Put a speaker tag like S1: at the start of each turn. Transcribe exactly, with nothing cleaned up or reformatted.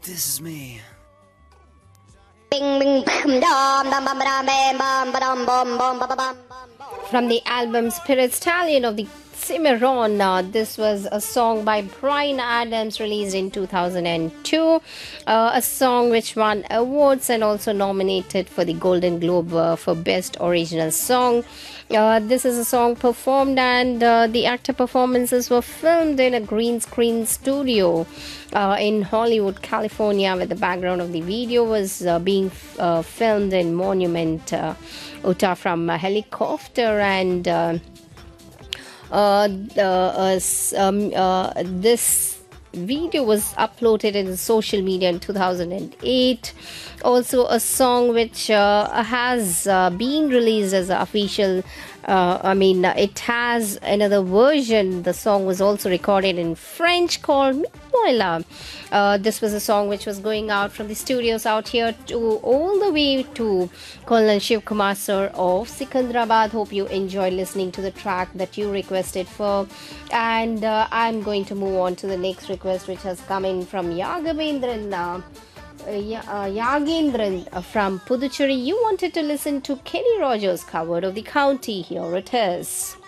S1: This is me.
S2: From the album Spirit Stallion of the Cimarron, uh, this was a song by Bryan Adams released in two thousand two, uh, a song which won awards and also nominated for the Golden Globe uh, for Best Original Song. Uh, this is a song performed and uh, the actor performances were filmed in a green screen studio uh, in Hollywood, California, where the background of the video was uh, being uh, filmed in Monument, uh, Utah, from a helicopter. And uh, uh, uh, um, uh, this video was uploaded in social media in two thousand eight. Also a song which uh, has uh, been released as an official, uh, I mean it has another version. The song was also recorded in French called Mimoila. Uh, this was a song which was going out from the studios out here to all the way to Colonel Shiv Kumar Sir of Sikandrabad. Hope you enjoyed listening to the track that you requested for, and uh, I'm going to move on to the next request, which has come in from Yagavendran. Uh, uh, uh, Yagendran uh, from Puducherry. You wanted to listen to Kenny Rogers' cover of The County. Here it is.